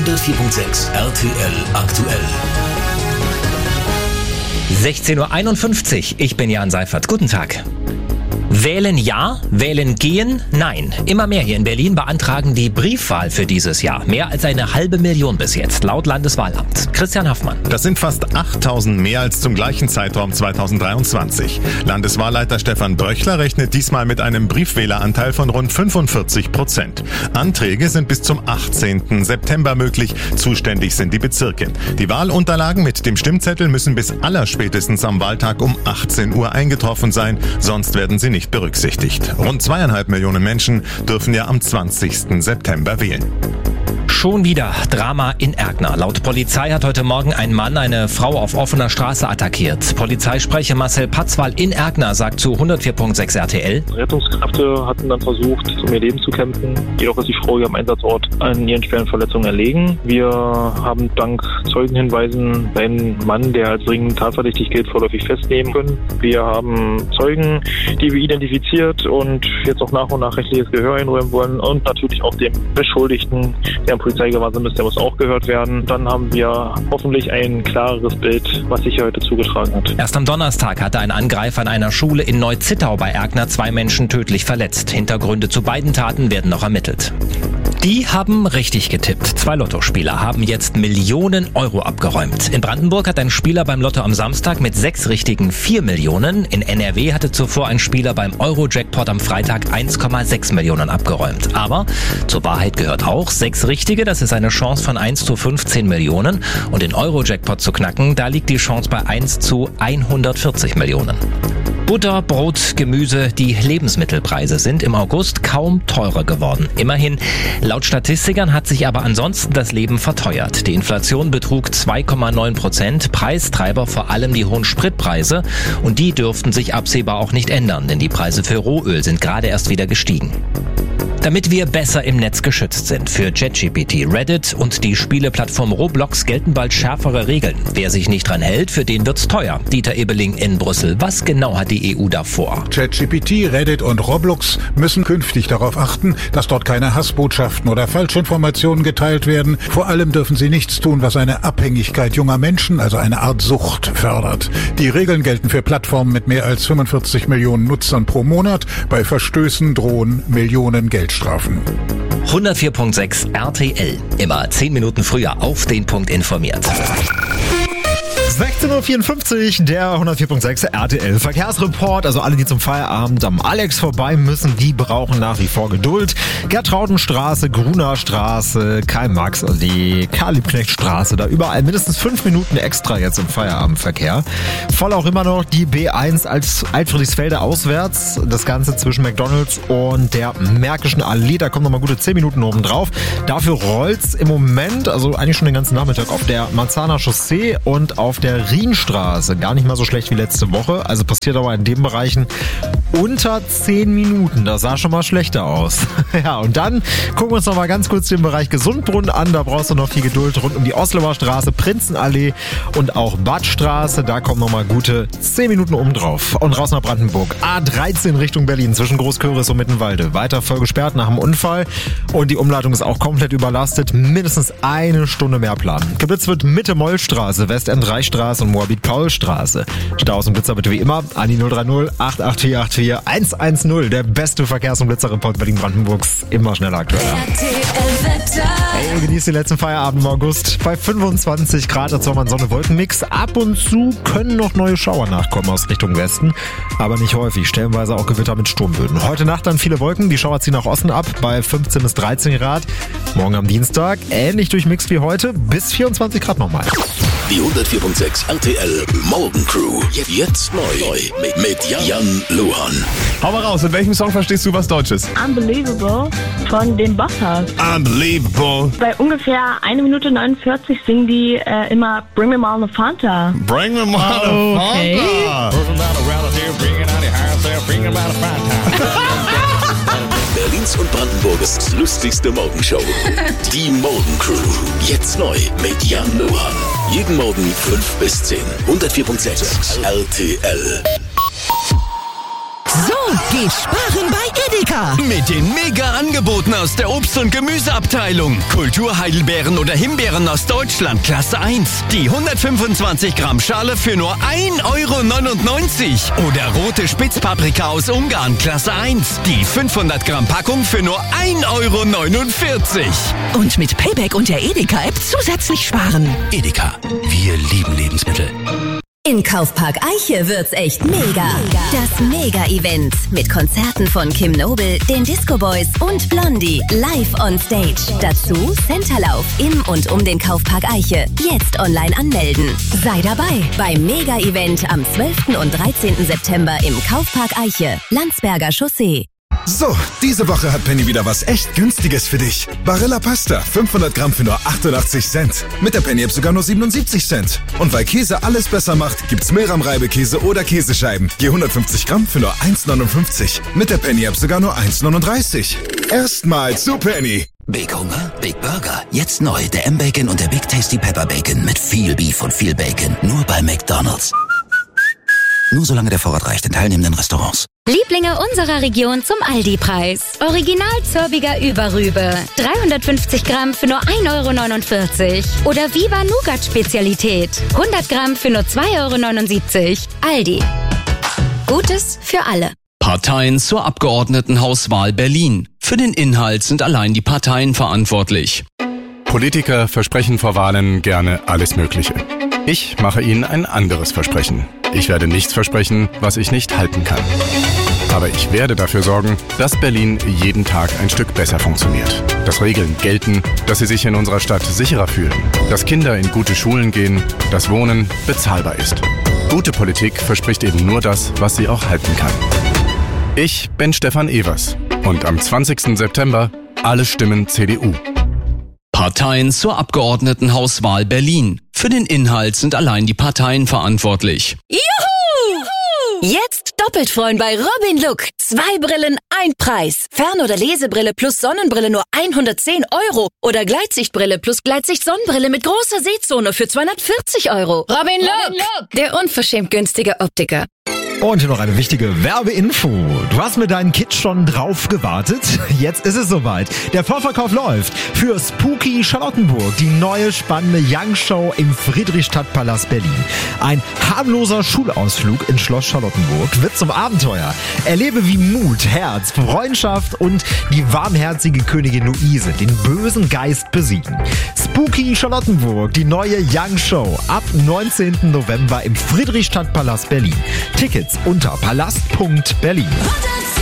104.6 RTL aktuell. 16.51 Uhr, ich bin Jan Seifert. Guten Tag. Wählen ja, wählen gehen nein. Immer mehr hier in Berlin beantragen die Briefwahl für dieses Jahr. Mehr als 500.000 bis jetzt, laut Landeswahlamt. Christian Haffmann. Das sind fast 8.000 mehr als zum gleichen Zeitraum 2023. Landeswahlleiter Stefan Bröchler rechnet diesmal mit einem Briefwähleranteil von rund 45%. Anträge sind bis zum 18. September möglich. Zuständig sind die Bezirke. Die Wahlunterlagen mit dem Stimmzettel müssen bis allerspätestens am Wahltag um 18 Uhr eingetroffen sein, sonst werden sie nicht berücksichtigt. Rund 2,5 Millionen Menschen dürfen ja am 20. September wählen. Schon wieder Drama in Erkner. Laut Polizei hat heute Morgen ein Mann eine Frau auf offener Straße attackiert. Polizeisprecher Marcel Patzwal in Erkner sagt zu 104.6 RTL. Rettungskräfte hatten dann versucht, um ihr Leben zu kämpfen. Jedoch ist die Frau hier am Einsatzort an ihren schweren Verletzungen erlegen. Wir haben dank Zeugenhinweisen einen Mann, der als dringend tatverdächtig gilt, vorläufig festnehmen können. Wir haben Zeugen, die wir identifiziert und jetzt auch nach und nach rechtliches Gehör einräumen wollen und natürlich auch dem Beschuldigten, der am Polizeigewahrsam ist, der muss auch gehört werden. Dann haben wir hoffentlich ein klareres Bild, was sich hier heute zugetragen hat. Erst am Donnerstag hatte ein Angreifer an einer Schule in Neu-Zittau bei Erkner 2 Menschen tödlich verletzt. Hintergründe zu beiden Taten werden noch ermittelt. Die haben richtig getippt. 2 Lottospieler haben jetzt Millionen Euro abgeräumt. In Brandenburg hat ein Spieler beim Lotto am Samstag mit 6 richtigen 4 Millionen. In NRW hatte zuvor ein Spieler beim Euro-Jackpot am Freitag 1,6 Millionen abgeräumt. Aber zur Wahrheit gehört auch 6 richtige, das ist eine Chance von 1 zu 15 Millionen. Und den Euro-Jackpot zu knacken, da liegt die Chance bei 1 zu 140 Millionen. Butter, Brot, Gemüse, die Lebensmittelpreise sind im August kaum teurer geworden. Immerhin, laut Statistikern hat sich aber ansonsten das Leben verteuert. Die Inflation betrug 2,9%, Preistreiber vor allem die hohen Spritpreise. Und die dürften sich absehbar auch nicht ändern, denn die Preise für Rohöl sind gerade erst wieder gestiegen. Damit wir besser im Netz geschützt sind, für ChatGPT, Reddit und die Spieleplattform Roblox gelten bald schärfere Regeln. Wer sich nicht dran hält, für den wird's teuer. Dieter Ebeling in Brüssel. Was genau hat die EU da vor? ChatGPT, Reddit und Roblox müssen künftig darauf achten, dass dort keine Hassbotschaften oder Falschinformationen geteilt werden. Vor allem dürfen sie nichts tun, was eine Abhängigkeit junger Menschen, also eine Art Sucht, fördert. Die Regeln gelten für Plattformen mit mehr als 45 Millionen Nutzern pro Monat. Bei Verstößen drohen Millionen Geldstrafen. 104.6 RTL. Immer 10 Minuten früher auf den Punkt informiert. 16.54 Uhr, der 104.6 RTL Verkehrsreport. Also alle, die zum Feierabend am Alex vorbei müssen, die brauchen nach wie vor Geduld. Gertraudenstraße, Gruner Straße, Karl-Marx-Allee, Karl-Liebknecht-Straße, da überall mindestens 5 Minuten extra jetzt im Feierabendverkehr. Voll auch immer noch die B1 als Altfriedrichsfelde auswärts. Das Ganze zwischen McDonalds und der Märkischen Allee. Da kommen nochmal gute 10 Minuten oben drauf. Dafür rollt's im Moment, also eigentlich schon den ganzen Nachmittag, auf der Marzahner Chaussee und auf der Rienstraße. Gar nicht mal so schlecht wie letzte Woche. Also passiert aber in den Bereichen unter 10 Minuten. Das sah schon mal schlechter aus. Ja, und dann gucken wir uns noch mal ganz kurz den Bereich Gesundbrunnen an. Da brauchst du noch viel Geduld rund um die Oslower Straße, Prinzenallee und auch Badstraße. Da kommen noch mal gute 10 Minuten oben drauf. Und raus nach Brandenburg. A13 Richtung Berlin zwischen Großköris und Mittenwalde. Weiter voll gesperrt nach dem Unfall. Und die Umleitung ist auch komplett überlastet. Mindestens 1 Stunde mehr planen. Geblitzt wird Mitte Mollstraße, Westend Reichstraße und Moabit-Paul-Straße. Staus und Blitzer bitte wie immer an die 030 884 110. Der beste Verkehrs- und Blitzerreport Berlin-Brandenburgs. Immer schneller aktuell. Hey, genießt den letzten Feierabend im August. Bei 25 Grad dazu haben wir einen Sonne-Wolken-Mix. Ab und zu können noch neue Schauer nachkommen aus Richtung Westen. Aber nicht häufig. Stellenweise auch Gewitter mit Sturmböen. Heute Nacht dann viele Wolken. Die Schauer ziehen nach Osten ab bei 15 bis 13 Grad. Morgen am Dienstag ähnlich durchmixt wie heute. Bis 24 Grad nochmal. Die 104.6 RTL Morgencrew. Jetzt neu mit Jan Luhan. Hau mal raus, in welchem Song verstehst du was Deutsches? Unbelievable von den Bosshaus. Unbelievable. Bei ungefähr 1 Minute 49 singen die immer Bring Me Mal eine Fanta. Bring me mal a Fanta. Berlins und Brandenburgs lustigste Morgenshow. Die Morgencrew. Jetzt neu mit Jan Luhan. Jeden Morgen 5 bis 10. 104.6 RTL. So geht Sparen bei Edeka. Mit den Mega-Angeboten aus der Obst- und Gemüseabteilung. Kultur-Heidelbeeren oder Himbeeren aus Deutschland, Klasse 1. Die 125 Gramm Schale für nur 1,99 € Oder rote Spitzpaprika aus Ungarn, Klasse 1. Die 500 Gramm Packung für nur 1,49 €. Und mit Payback und der Edeka-App zusätzlich sparen. Edeka, wir lieben Lebensmittel. In Kaufpark Eiche wird's echt mega. Das Mega-Event mit Konzerten von Kim Noble, den Disco Boys und Blondie live on stage. Dazu Centerlauf im und um den Kaufpark Eiche. Jetzt online anmelden. Sei dabei beim Mega-Event am 12. und 13. September im Kaufpark Eiche, Landsberger Chaussee. So, diese Woche hat Penny wieder was echt Günstiges für dich. Barilla Pasta, 500 Gramm für nur 88 Cent. Mit der Penny-App sogar nur 77 Cent. Und weil Käse alles besser macht, gibt's Milram-Reibekäse oder Käsescheiben. Je 150 Gramm für nur 1,59. Mit der Penny-App sogar nur 1,39. Erstmal zu Penny. Big Hunger, Big Burger. Jetzt neu der M-Bacon und der Big Tasty Pepper Bacon mit viel Beef und viel Bacon. Nur bei McDonald's. Nur solange der Vorrat reicht in teilnehmenden Restaurants. Lieblinge unserer Region zum Aldi-Preis. Original Zörbiger Überrübe. 350 Gramm für nur 1,49 €. Oder Viva Nougat Spezialität. 100 Gramm für nur 2,79 €. Aldi. Gutes für alle. Parteien zur Abgeordnetenhauswahl Berlin. Für den Inhalt sind allein die Parteien verantwortlich. Politiker versprechen vor Wahlen gerne alles Mögliche. Ich mache Ihnen ein anderes Versprechen. Ich werde nichts versprechen, was ich nicht halten kann. Aber ich werde dafür sorgen, dass Berlin jeden Tag ein Stück besser funktioniert. Dass Regeln gelten, dass Sie sich in unserer Stadt sicherer fühlen. Dass Kinder in gute Schulen gehen, dass Wohnen bezahlbar ist. Gute Politik verspricht eben nur das, was sie auch halten kann. Ich bin Stefan Evers und am 20. September alle Stimmen CDU. Parteien zur Abgeordnetenhauswahl Berlin. Für den Inhalt sind allein die Parteien verantwortlich. Juhu! Jetzt doppelt freuen bei Robin Look. 2 Brillen, 1 Preis. Fern- oder Lesebrille plus Sonnenbrille nur 110 €. Oder Gleitsichtbrille plus Gleitsicht-Sonnenbrille mit großer Sehzone für 240 €. Robin Look, der unverschämt günstige Optiker. Und hier noch eine wichtige Werbeinfo. Du hast mit deinen Kids schon drauf gewartet? Jetzt ist es soweit. Der Vorverkauf läuft für Spooky Charlottenburg, die neue spannende Young Show im Friedrichstadtpalast Berlin. Ein harmloser Schulausflug in Schloss Charlottenburg wird zum Abenteuer. Erlebe, wie Mut, Herz, Freundschaft und die warmherzige Königin Luise den bösen Geist besiegen. Spooky Charlottenburg, die neue Young Show, ab 19. November im Friedrichstadtpalast Berlin. Tickets unter palast.berlin.